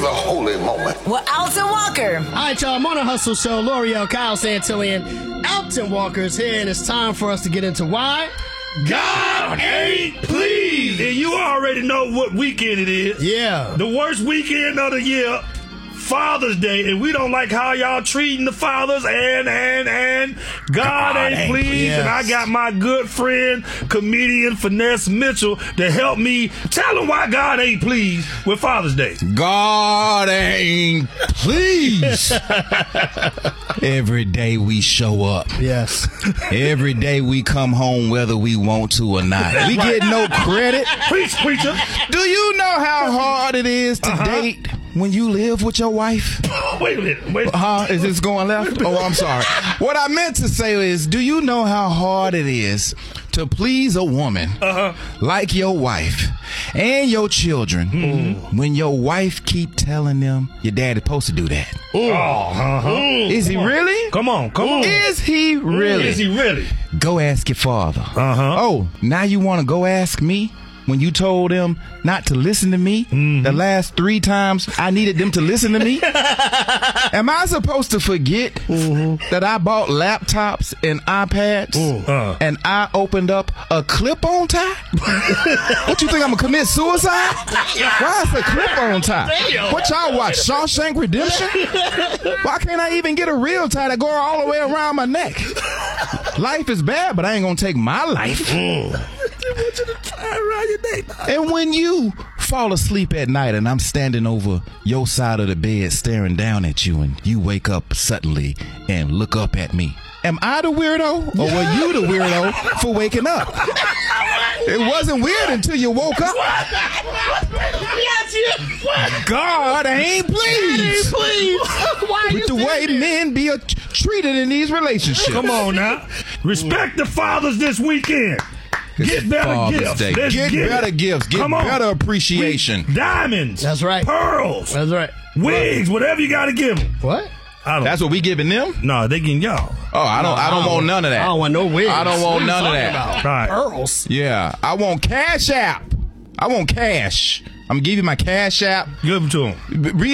a holy moment. Well, Alton Walker. All right, y'all. I'm on a hustle show. L'Oreal, Kyle Santillian, Alton Walker's here, and it's time for us to get into why God ain't pleased. And you already know what weekend it is. Yeah. The worst weekend of the year, Father's Day, and we don't like how y'all treating the fathers, and God ain't pleased. Yes. And I got my good friend, comedian Finesse Mitchell, to help me tell him why God ain't pleased with Father's Day. God ain't pleased. Every day we show up. Yes. Every day we come home whether we want to or not. We get no credit. Preach, preacher. Do you know how hard it is to date when you live with your wife? Wait a minute. Is this going left? Oh, I'm sorry. What I meant to say is, do you know how hard it is to please a woman like your wife and your children when your wife keep telling them your daddy's supposed to do that? Is he really? Come on. Is he really? Is he really? Go ask your father. Oh, now you want to go ask me? When you told them not to listen to me the last 3 times I needed them to listen to me? Am I supposed to forget that I bought laptops and iPads and I opened up a clip-on tie? What, you think I'm going to commit suicide? Why is a clip-on tie? What, y'all watch Shawshank Redemption? Why can't I even get a real tie that go all the way around my neck? Life is bad, but I ain't going to take my life. And when you fall asleep at night and I'm standing over your side of the bed staring down at you and you wake up suddenly and look up at me, am I the weirdo or were you the weirdo for waking up? It wasn't weird until you woke up. God ain't pleased with the way men be treated in these relationships. Come on now. Respect the fathers this weekend. Get better gifts. Get better gifts. Get better appreciation. Diamonds. That's right. Pearls. That's right. Wigs. Whatever you got to give them. What? That's what we giving them? No, they getting y'all. Oh, I don't want none of that. I don't want no wigs. I don't want none of that. Right. Pearls. Yeah, I want Cash App. I want cash. I'm gonna give you my Cash App. Give them to them.